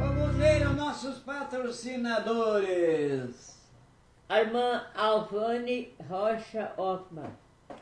Vamos ver os nossos patrocinadores. A irmã Alvane Rocha Ottman,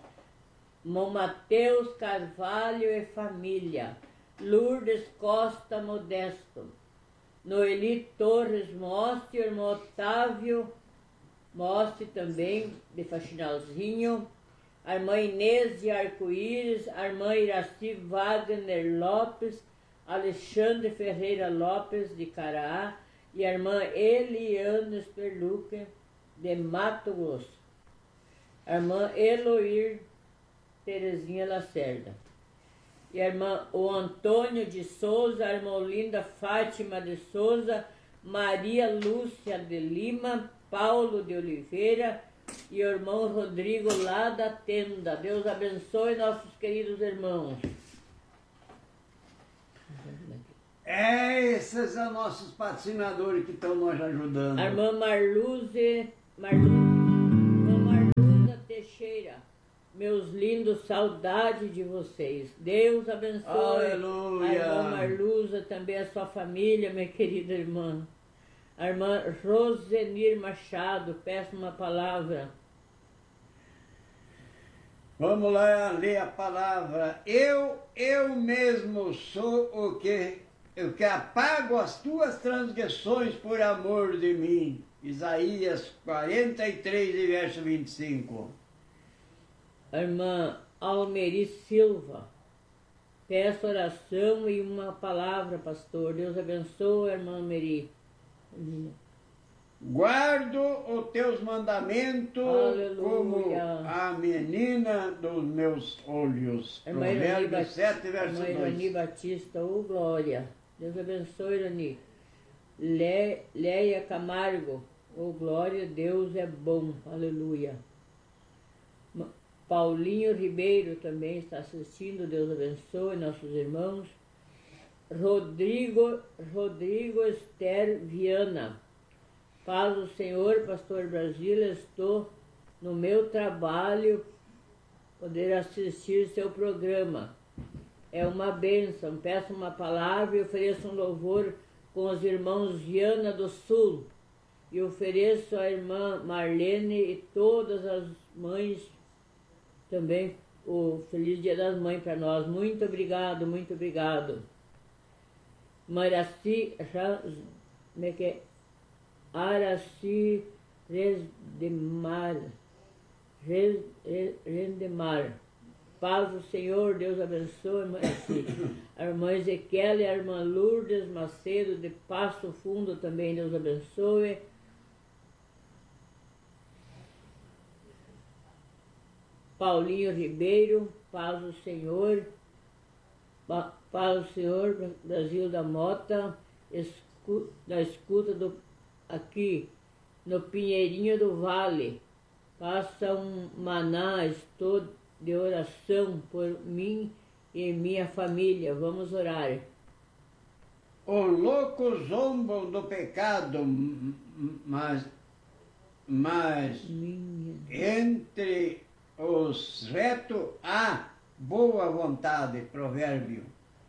Mateus Carvalho e família, Lourdes Costa Modesto, Noeli Torres Moste, irmão Otávio Moste também, de Faxinalzinho, a irmã Inês de Arco-Íris, a irmã Iraci Wagner Lopes, Alexandre Ferreira Lopes de Caraá e a irmã Eliane Sperluque de Mato Grosso, a irmã Eloir Terezinha Lacerda e a irmã o Antônio de Souza, a irmã Olinda Fátima de Souza, Maria Lúcia de Lima, Paulo de Oliveira e o irmão Rodrigo lá da Tenda. Deus abençoe nossos queridos irmãos. Esses são nossos patrocinadores que estão nos ajudando. A irmã Marluza Teixeira, meus lindos, saudade de vocês. Deus abençoe. Aleluia. A irmã Marluza, também a sua família, minha querida irmã. A irmã Rosenir Machado, peço uma palavra. Vamos lá ler a palavra. Eu mesmo sou o que apago as tuas transgressões por amor de mim. Isaías 43, verso 25. A irmã Almeri Silva, peço oração e uma palavra, pastor. Deus abençoe a irmã Almeri. Guardo os teus mandamentos. Aleluia. Como a menina dos meus olhos. Provérbios 7, verso 2. Irani Batista, glória. Deus abençoe, Irani. Leia Camargo, glória, Deus é bom. Aleluia. Paulinho Ribeiro também está assistindo, Deus abençoe nossos irmãos. Rodrigo Esther Viana, paz do Senhor, pastor Brasília, estou no meu trabalho, poder assistir seu programa. É uma bênção, peço uma palavra e ofereço um louvor com os irmãos Viana do Sul. E ofereço à irmã Marlene e todas as mães também o Feliz Dia das Mães para nós. Muito obrigado, muito obrigado. Araci Rendemar. Paz do Senhor, Deus abençoe, irmã Araci. A irmã Ezequiel e a irmã Lourdes Macedo de Passo Fundo também, Deus abençoe. Paulinho Ribeiro, paz do Senhor. Paz do Senhor, Brasil da Mota, da escuta aqui no Pinheirinho do Vale. Faça um maná, estou de oração por mim e minha família. Vamos orar. Os loucos zombam do pecado, mas entre os retos há boa vontade. Provérbio.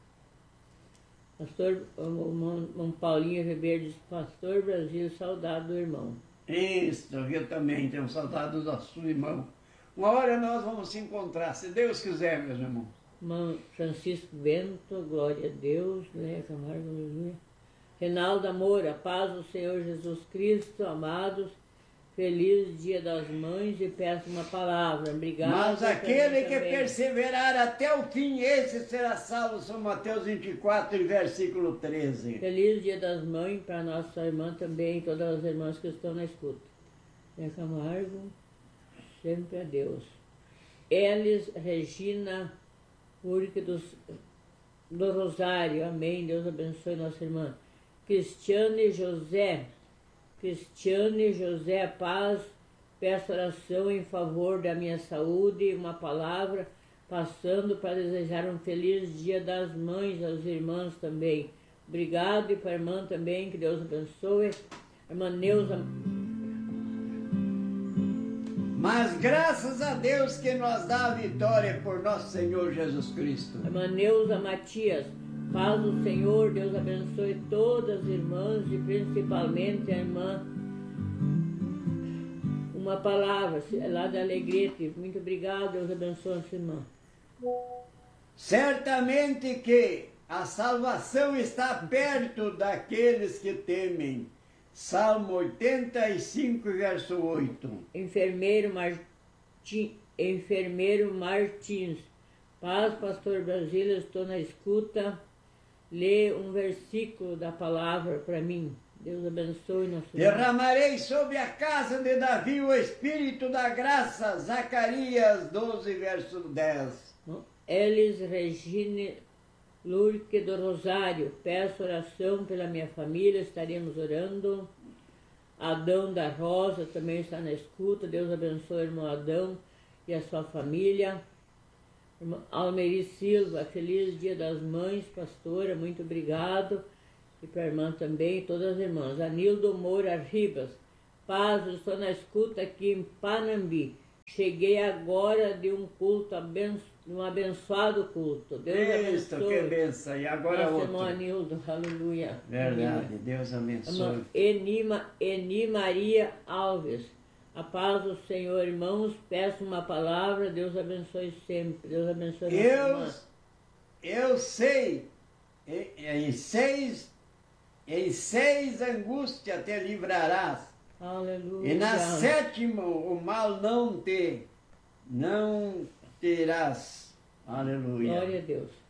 Pastor Paulinho Ribeiro diz, pastor Brasil, saudade do irmão. Isso, eu também tenho saudade do seu irmão. Uma hora nós vamos se encontrar, se Deus quiser, meus irmãos. Irmão Francisco Bento, glória a Deus, né, Camargo, aleluia. Reinalda Moura, paz do Senhor Jesus Cristo, amados, feliz Dia das Mães e peço uma palavra. Obrigado. Mas aquele que perseverar até o fim, esse será salvo. São Mateus 24, versículo 13. Feliz Dia das Mães para nossa irmã também e todas as irmãs que estão na escuta. Zé Camargo, sempre a Deus. Elis Regina Urque do Rosário, amém. Deus abençoe nossa irmã. Cristiane José, paz, peço oração em favor da minha saúde e uma palavra, passando para desejar um feliz Dia das Mães aos irmãos também. Obrigado e para a irmã também, que Deus abençoe. A irmã Neuza. Mas graças a Deus que nos dá a vitória por nosso Senhor Jesus Cristo. A irmã Neuza Matias, Paz do Senhor, Deus abençoe todas as irmãs e principalmente a irmã. Uma palavra lá da Alegrete. Muito obrigado, Deus abençoe essa irmã. Certamente que a salvação está perto daqueles que temem. Salmo 85, verso 8. Enfermeiro Martins. Paz, pastor Brasília, estou na escuta. Lê um versículo da palavra para mim. Deus abençoe nosso irmão. Derramarei sobre a casa de Davi o Espírito da graça. Zacarias 12, verso 10. Elis Regine Lurque do Rosário. Peço oração pela minha família, estaremos orando. Adão da Rosa também está na escuta. Deus abençoe o irmão Adão e a sua família. Almeri Silva, feliz Dia das Mães, pastora, muito obrigado. E para a irmã também, todas as irmãs. Anildo Moura Ribas, paz, eu estou na escuta aqui em Panambi. Cheguei agora de um culto, um abençoado culto. Deus abençoe. Que benção. E agora nosso outro. irmão Anildo, aleluia. Verdade, Deus abençoe. Eni Maria Alves, a paz do Senhor, irmãos, peço uma palavra, Deus abençoe sempre. Deus abençoe nossa irmã. Eu sei, em seis angústias te livrarás. Aleluia. E na sétima o mal não terás. Aleluia. Glória a Deus.